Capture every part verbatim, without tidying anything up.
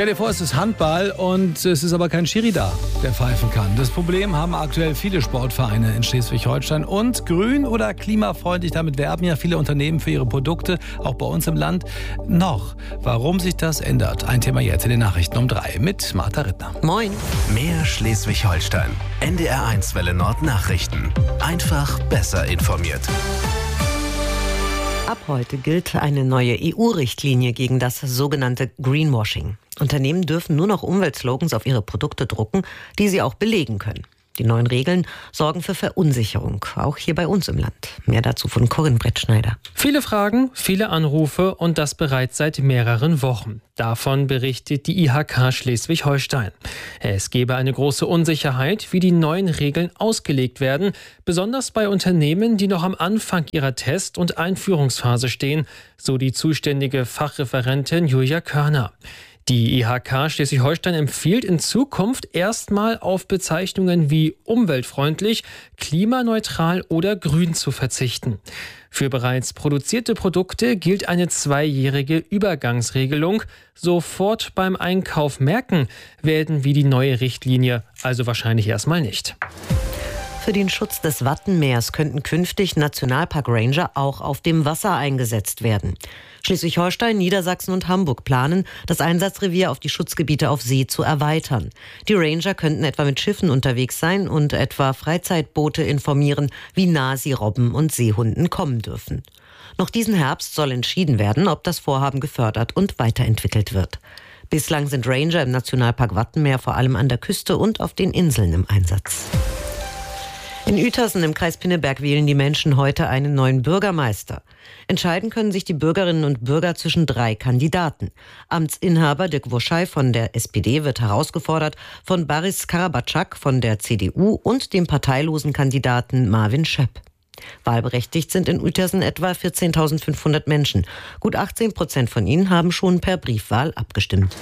Stell dir vor, es ist Handball und es ist aber kein Schiri da, der pfeifen kann. Das Problem haben aktuell viele Sportvereine in Schleswig-Holstein. Und grün oder klimafreundlich, damit werben ja viele Unternehmen für ihre Produkte, auch bei uns im Land. Noch, warum sich das ändert, ein Thema jetzt in den Nachrichten um drei mit Martha Rittner. Moin. Mehr Schleswig-Holstein. N D R eins Welle Nord Nachrichten. Einfach besser informiert. Ab heute gilt eine neue E U-Richtlinie gegen das sogenannte Greenwashing. Unternehmen dürfen nur noch Umweltslogans auf ihre Produkte drucken, die sie auch belegen können. Die neuen Regeln sorgen für Verunsicherung, auch hier bei uns im Land. Mehr dazu von Corinne Brettschneider. Viele Fragen, viele Anrufe und das bereits seit mehreren Wochen. Davon berichtet die I H K Schleswig-Holstein. Es gebe eine große Unsicherheit, wie die neuen Regeln ausgelegt werden, besonders bei Unternehmen, die noch am Anfang ihrer Test- und Einführungsphase stehen, so die zuständige Fachreferentin Julia Körner. Die I H K Schleswig-Holstein empfiehlt in Zukunft erstmal auf Bezeichnungen wie umweltfreundlich, klimaneutral oder grün zu verzichten. Für bereits produzierte Produkte gilt eine zweijährige Übergangsregelung. Sofort beim Einkauf merken werden wir die neue Richtlinie also wahrscheinlich erstmal nicht. Für den Schutz des Wattenmeers könnten künftig Nationalpark Ranger auch auf dem Wasser eingesetzt werden. Schleswig-Holstein, Niedersachsen und Hamburg planen, das Einsatzrevier auf die Schutzgebiete auf See zu erweitern. Die Ranger könnten etwa mit Schiffen unterwegs sein und etwa Freizeitboote informieren, wie nah sie Robben und Seehunden kommen dürfen. Noch diesen Herbst soll entschieden werden, ob das Vorhaben gefördert und weiterentwickelt wird. Bislang sind Ranger im Nationalpark Wattenmeer vor allem an der Küste und auf den Inseln im Einsatz. In Uetersen im Kreis Pinneberg wählen die Menschen heute einen neuen Bürgermeister. Entscheiden können sich die Bürgerinnen und Bürger zwischen drei Kandidaten. Amtsinhaber Dirk Woschei von der S P D wird herausgefordert von Baris Karabatschak von der C D U und dem parteilosen Kandidaten Marvin Schöpp. Wahlberechtigt sind in Uetersen etwa vierzehntausendfünfhundert Menschen. Gut achtzehn Prozent von ihnen haben schon per Briefwahl abgestimmt.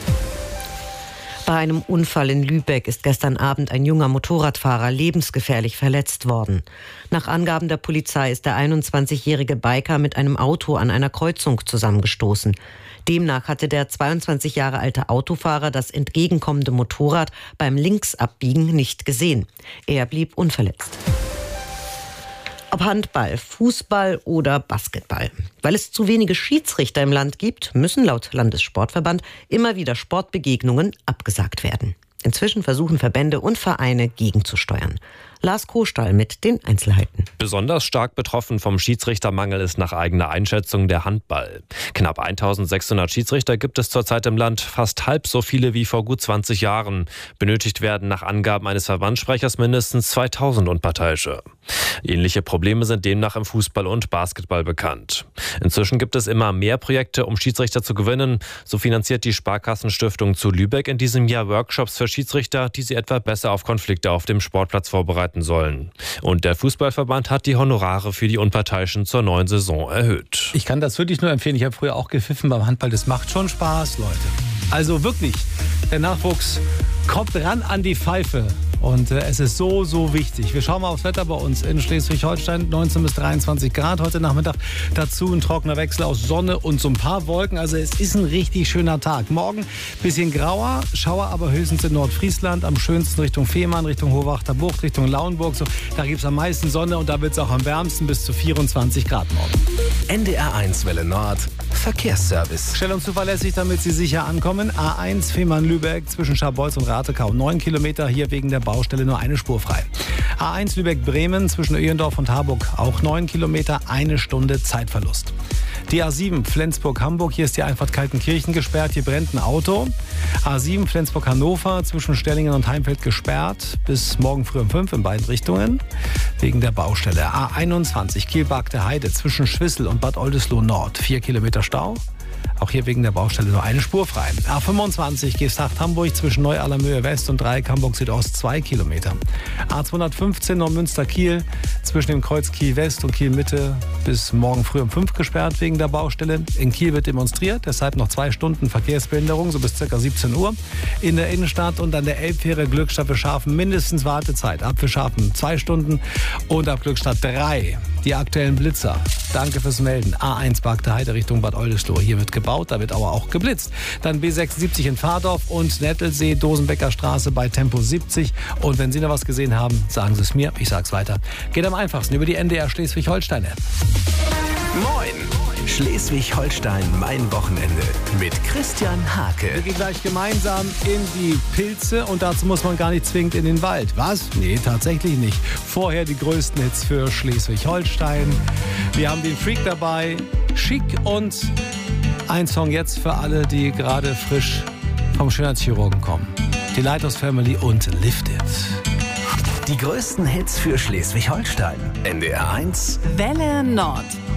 Bei einem Unfall in Lübeck ist gestern Abend ein junger Motorradfahrer lebensgefährlich verletzt worden. Nach Angaben der Polizei ist der einundzwanzigjährige Biker mit einem Auto an einer Kreuzung zusammengestoßen. Demnach hatte der zweiundzwanzig Jahre alte Autofahrer das entgegenkommende Motorrad beim Linksabbiegen nicht gesehen. Er blieb unverletzt. Ob Handball, Fußball oder Basketball. Weil es zu wenige Schiedsrichter im Land gibt, müssen laut Landessportverband immer wieder Sportbegegnungen abgesagt werden. Inzwischen versuchen Verbände und Vereine gegenzusteuern. Lars Kohlstall mit den Einzelheiten. Besonders stark betroffen vom Schiedsrichtermangel ist nach eigener Einschätzung der Handball. Knapp eintausendsechshundert Schiedsrichter gibt es zurzeit im Land, fast halb so viele wie vor gut zwanzig Jahren. Benötigt werden nach Angaben eines Verbandssprechers mindestens zweitausend Unparteiische. Ähnliche Probleme sind demnach im Fußball und Basketball bekannt. Inzwischen gibt es immer mehr Projekte, um Schiedsrichter zu gewinnen. So finanziert die Sparkassenstiftung zu Lübeck in diesem Jahr Workshops für Schiedsrichter, die sie etwa besser auf Konflikte auf dem Sportplatz vorbereiten sollen. Und der Fußballverband hat die Honorare für die Unparteiischen zur neuen Saison erhöht. Ich kann das wirklich nur empfehlen. Ich habe früher auch gepfiffen beim Handball. Das macht schon Spaß, Leute. Also wirklich, der Nachwuchs kommt ran an die Pfeife. Und äh, es ist so, so wichtig. Wir schauen mal aufs Wetter bei uns in Schleswig-Holstein. neunzehn bis dreiundzwanzig Grad heute Nachmittag. Dazu ein trockener Wechsel aus Sonne und so ein paar Wolken. Also es ist ein richtig schöner Tag. Morgen bisschen grauer, Schauer aber höchstens in Nordfriesland. Am schönsten Richtung Fehmarn, Richtung Hohwachter Bucht, Richtung Lauenburg. So, da gibt es am meisten Sonne und da wird es auch am wärmsten bis zu vierundzwanzig Grad morgen. N D R eins Welle Nord Verkehrsservice. Schnell und zuverlässig, damit Sie sicher ankommen. A eins Fehmarn-Lübeck zwischen Scharbeutz und Ratekau. Neun Kilometer hier wegen der Baustelle nur eine Spur frei. A eins Lübeck-Bremen zwischen Öhendorf und Harburg auch neun Kilometer, eine Stunde Zeitverlust. Die A sieben Flensburg-Hamburg, hier ist die Einfahrt Kaltenkirchen gesperrt, hier brennt ein Auto. A sieben Flensburg-Hannover zwischen Stellingen und Heimfeld gesperrt bis morgen früh um fünf in beiden Richtungen wegen der Baustelle. A einundzwanzig Kiel-Bargte Heide zwischen Schwissel und Bad Oldesloe Nord, vier Kilometer Stau. Auch hier wegen der Baustelle nur eine Spur frei. A fünfundzwanzig Geesthacht-Hamburg zwischen Neu-Allermöhe West und Dreieck Hamburg Südost zwei Kilometer. A zweihundertfünfzehn Neumünster-Kiel zwischen dem Kreuz Kiel West und Kiel Mitte bis morgen früh um fünf gesperrt wegen der Baustelle. In Kiel wird demonstriert, deshalb noch zwei Stunden Verkehrsbehinderung, so bis ca. siebzehn Uhr. In der Innenstadt und an der Elbfähre Glückstadt für Schafen mindestens Wartezeit. Ab für Schafen zwei Stunden und ab Glückstadt drei. Die aktuellen Blitzer. Danke fürs Melden. A eins Bargte Heide Richtung Bad Oldesloe. Hier wird gebaut. gebaut, da wird aber auch geblitzt. Dann B sechsundsiebzig in Vardorf und Nettelsee, Dosenbecker Straße bei Tempo siebzig. Und wenn Sie noch was gesehen haben, sagen Sie es mir, ich sag's weiter. Geht am einfachsten über die N D R Schleswig-Holstein-App. Moin! Schleswig-Holstein, mein Wochenende mit Christian Hake. Wir gehen gleich gemeinsam in die Pilze und dazu muss man gar nicht zwingend in den Wald. Was? Nee, tatsächlich nicht. Vorher die größten Hits für Schleswig-Holstein. Wir haben den Freak dabei, Chic und ein Song jetzt für alle, die gerade frisch vom Schönheitschirurgen kommen. Die Lighthouse Family und Lift It. Die größten Hits für Schleswig-Holstein. N D R eins Welle Nord.